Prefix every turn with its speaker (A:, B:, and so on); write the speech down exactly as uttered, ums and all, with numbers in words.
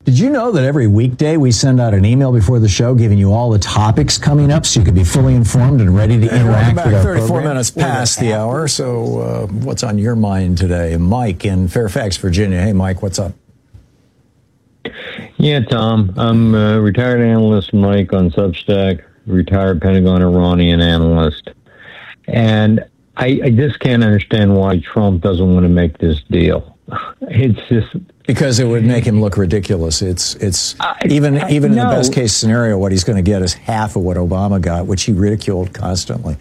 A: Did you know that every weekday we send out an email before the show giving you all the topics coming up so you can be fully informed and ready to interact with our
B: thirty-four
A: program?
B: minutes past the hour, so uh, what's on your mind today? Mike in Fairfax, Virginia. Hey, Mike, what's up?
C: Yeah, Tom. I'm a retired analyst, Mike, on Substack, retired Pentagon Iranian analyst. And I, I just can't understand why Trump doesn't want to make this deal. It's just...
B: Because it would make him look ridiculous. It's it's I, even I, even in
C: no.
B: the best case scenario, what he's going to get is half of what Obama got, which he ridiculed constantly.